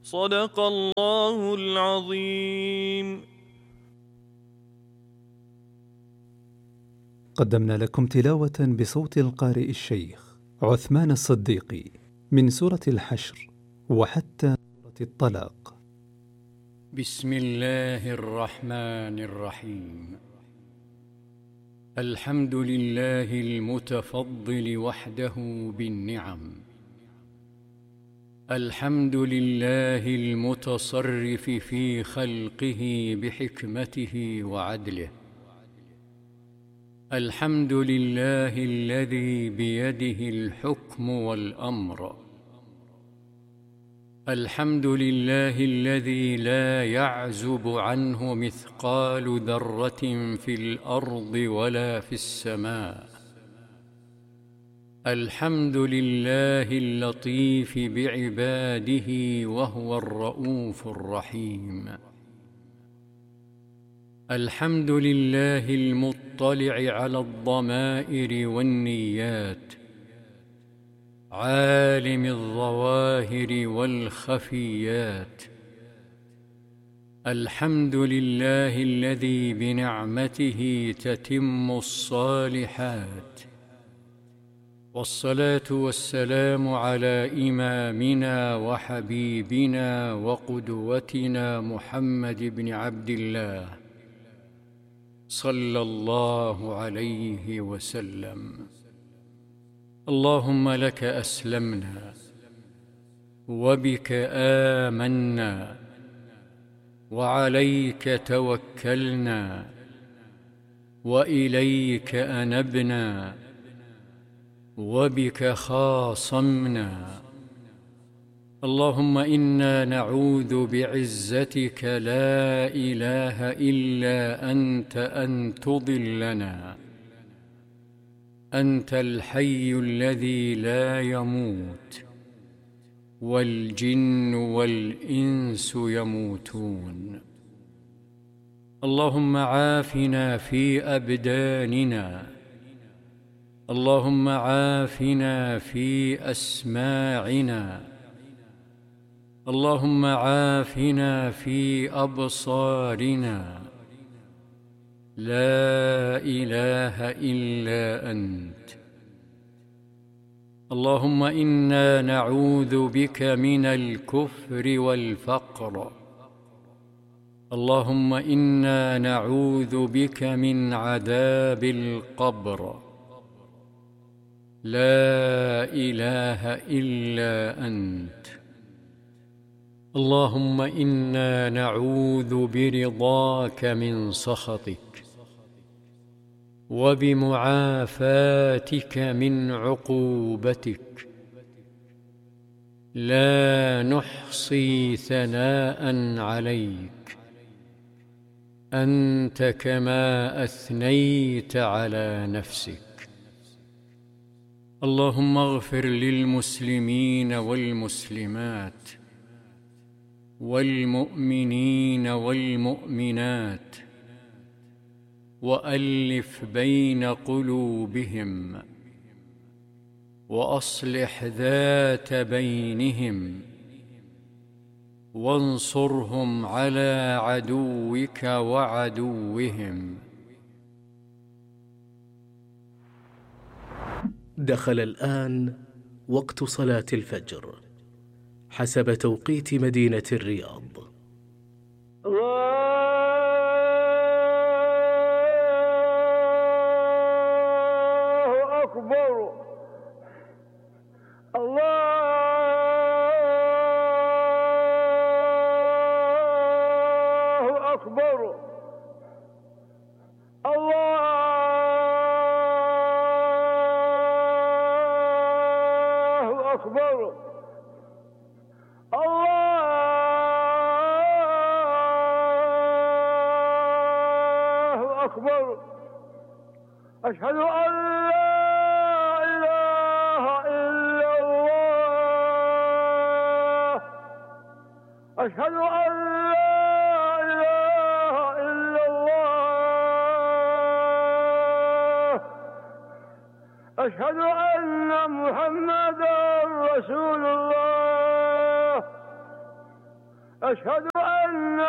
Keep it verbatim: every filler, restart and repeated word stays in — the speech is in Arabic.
صدق الله العظيم. قدمنا لكم تلاوة بصوت القارئ الشيخ عثمان الصديقي من سورة الحشر وحتى سورة الطلاق. بسم الله الرحمن الرحيم. الحمد لله المتفضل وحده بالنعم، الحمد لله المتصرف في خلقه بحكمته وعدله، الحمد لله الذي بيده الحكم والأمر، الحمد لله الذي لا يعزب عنه مثقال ذرة في الأرض ولا في السماء، الحمد لله اللطيف بعباده وهو الرؤوف الرحيم، الحمد لله المطلع على الضمائر والنيات، عالم الظواهر والخفيات، الحمد لله الذي بنعمته تتم الصالحات، والصلاة والسلام على إمامنا وحبيبنا وقدوتنا محمد بن عبد الله صلى الله عليه وسلم. اللهم لك أسلمنا وبك آمنا وعليك توكلنا وإليك أنبنا وبك خاصمنا. اللهم إنا نعوذ بعزتك لا إله إلا أنت أن تضلنا. أنت الحي الذي لا يموت، والجن والإنس يموتون. اللهم عافنا في أبداننا، اللهم عافنا في أسماعنا، اللهم عافنا في أبصارنا. لا إله إلا أنت. اللهم إنا نعوذ بك من الكفر والفقر، اللهم إنا نعوذ بك من عذاب القبر. لا إله إلا أنت. اللهم إنا نعوذ برضاك من سخطك وبمعافاتك من عقوبتك. لا نحصي ثناء عليك، أنت كما أثنيت على نفسك. اللهم اغفر للمسلمين والمسلمات والمؤمنين والمؤمنات، وألف بين قلوبهم، وأصلح ذات بينهم، وانصرهم على عدوك وعدوهم. دخل الآن وقت صلاة الفجر حسب توقيت مدينة الرياض. الله أكبر، الله أكبر، الله أكبر، الله أكبر. أشهد أن لا إله إلا الله، أشهد أن لا إله إلا الله، أشهد أن محمدا رسول الله، أشهد أن